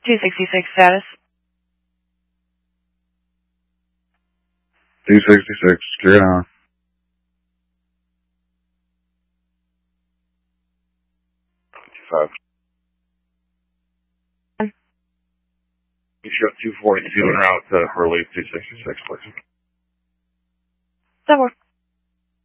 266 status. 266, carry on. You show 242 en route to relief 266, please. Somewhere.